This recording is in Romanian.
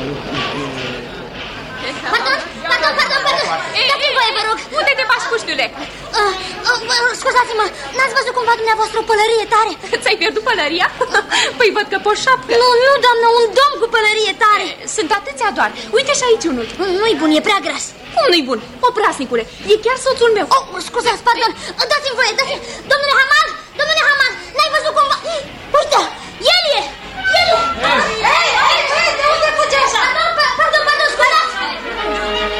Pardon. Dați-mi voie, vă rog. Unde te bași, puștiule? Scuzați-mă, n-ați văzut cumva dumneavoastră o pălărie tare? Ți-ai pierdut pălăria? Păi văd că pe o șapcă. Nu, doamnă, un domn cu pălărie tare. Sunt atâția doar. Uite și aici unul. Nu-i bun, e prea gras. Cum nu-i bun? Oprasnicule, e chiar soțul meu. Scuzați, pardon. Dați-mi voie, Domnule Hamar!